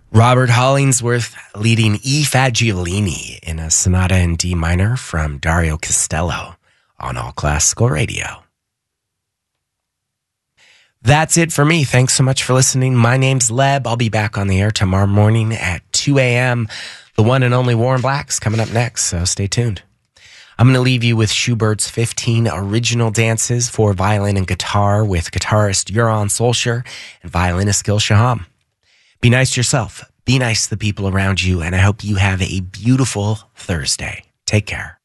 Robert Hollingsworth leading E. Fagiolini in a sonata in D minor from Dario Costello on All Classical Radio. That's it for me. Thanks so much for listening. My name's Leb. I'll be back on the air tomorrow morning at 2 a.m. The one and only Warren Black's coming up next, so stay tuned. I'm going to leave you with Schubert's 15 original dances for violin and guitar with guitarist Euron Solskjaer and violinist Gil Shaham. Be nice to yourself. Be nice to the people around you, and I hope you have a beautiful Thursday. Take care.